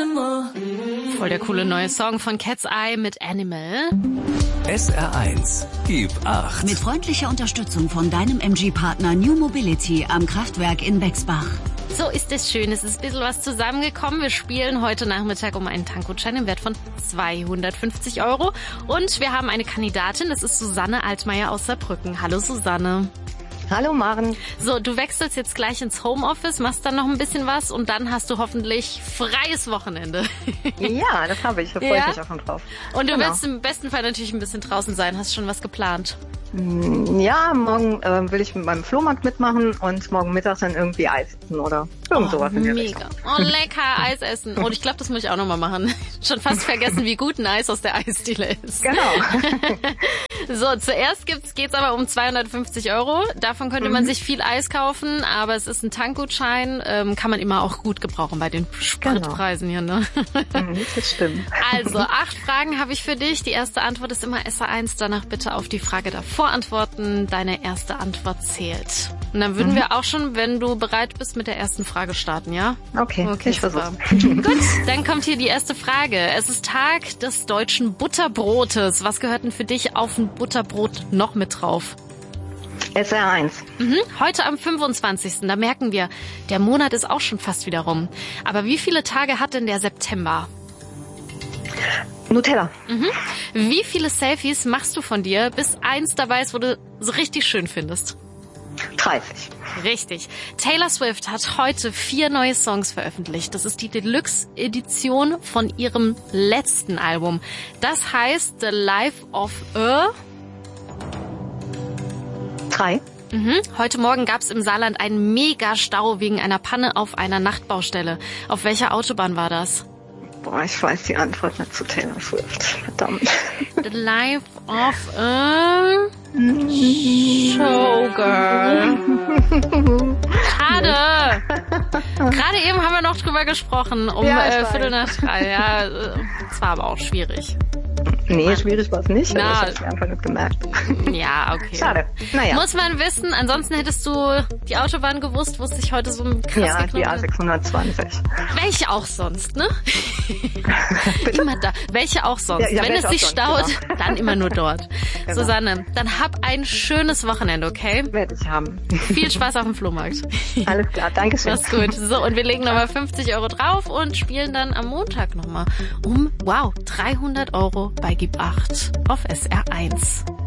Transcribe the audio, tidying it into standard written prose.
Voll der coole neue Song von Cat's Eye mit Animal. SR1, gib 8. Mit freundlicher Unterstützung von deinem MG-Partner New Mobility am Kraftwerk in Bexbach. So ist es schön. Es ist ein bisschen was zusammengekommen. Wir spielen heute Nachmittag um einen Tankgutschein im Wert von 250 €. Und wir haben eine Kandidatin, das ist Susanne Altmaier aus Saarbrücken. Hallo Susanne. Hallo Maren. So, du wechselst jetzt gleich ins Homeoffice, machst dann noch ein bisschen was und dann hast du hoffentlich freies Wochenende. Ja, das habe ich. Da freue ich mich auch schon drauf. Und du willst im besten Fall natürlich ein bisschen draußen sein. Hast du schon was geplant? Ja, morgen will ich mit meinem Flohmarkt mitmachen und morgen Mittag dann irgendwie Eis essen oder irgend sowas in der Richtung. Oh, lecker, Eis essen. Und ich glaube, das muss ich auch nochmal machen. Schon fast vergessen, wie gut ein Eis aus der Eisdiele ist. Genau. So, zuerst geht's aber um 250 €. Davon könnte man sich viel Eis kaufen, aber es ist ein Tankgutschein. Kann man immer auch gut gebrauchen bei den Spritpreisen hier, ne? Das stimmt. Also, 8 Fragen habe ich für dich. Die erste Antwort ist immer SR1. Danach bitte auf die Frage davor antworten. Deine erste Antwort zählt. Und dann würden wir auch schon, wenn du bereit bist, mit der ersten Frage starten, ja? Okay, ich versuch's. Gut, dann kommt hier die erste Frage. Es ist Tag des deutschen Butterbrotes. Was gehört denn für dich auf ein Butterbrot noch mit drauf? SR1. Heute am 25. Da merken wir, der Monat ist auch schon fast wieder rum. Aber wie viele Tage hat denn der September? Nutella. Wie viele Selfies machst du von dir, bis eins dabei ist, wo du so richtig schön findest? 30. Richtig. Taylor Swift hat heute 4 neue Songs veröffentlicht. Das ist die Deluxe-Edition von ihrem letzten Album. Das heißt The Life of a... 3. Heute Morgen gab es im Saarland einen Mega-Stau wegen einer Panne auf einer Nachtbaustelle. Auf welcher Autobahn war das? Boah, ich weiß die Antwort nicht zu Taylor Swift. Verdammt. The Life of a Showgirl. Schade. Gerade eben haben wir noch drüber gesprochen, um 2:45. Ja, es war aber auch schwierig. Nee, schwierig war es nicht, aber Na, ich hab's mir einfach nicht gemerkt. Ja, okay. Schade. Naja. Muss man wissen, ansonsten hättest du die Autobahn gewusst, wusste ich heute so ein krass Ja, die A620. Welche auch sonst, ne? Immer da. Welche auch sonst. Ja, wenn es sich staut, genau. dann immer nur dort. Genau. Susanne, dann hab ein schönes Wochenende, okay? Werde ich haben. Viel Spaß auf dem Flohmarkt. Alles klar, danke schön. Mach's gut. So, und wir legen nochmal 50 € drauf und spielen dann am Montag nochmal um, 300 € bei Gib 8 auf SR1.